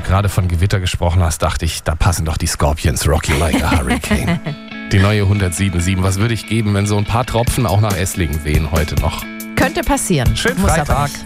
gerade von Gewitter gesprochen hast, dachte ich, da passen doch die Scorpions, Rocky Like a Hurricane. Die neue 107.7. Was würde ich geben, wenn so ein paar Tropfen auch nach Esslingen wehen heute noch? Könnte passieren. Schönen Muss aber Freitag. nicht.